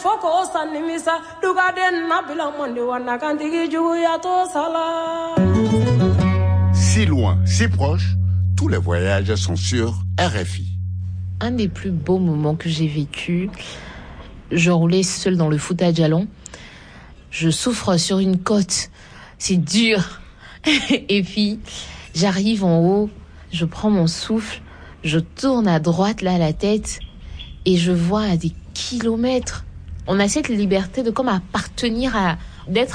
Si loin, si proche, tous les voyages sont sur RFI. Un des plus beaux moments que j'ai vécu, je roulais seule dans le Fouta Djallon. Je souffre sur une côte, c'est dur. Et puis, j'arrive en haut, je prends mon souffle, je tourne à droite là la tête et je vois à des kilomètres. On a cette liberté de comme appartenir d'être